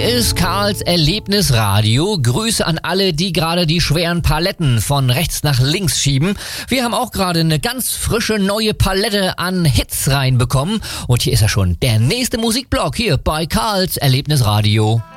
Hier ist Karls Erlebnisradio. Grüße an alle, die gerade die schweren Paletten von rechts nach links schieben. Wir haben auch gerade eine ganz frische neue Palette an Hits reinbekommen. Und hier ist er schon, der nächste Musikblock hier bei Karls Erlebnisradio.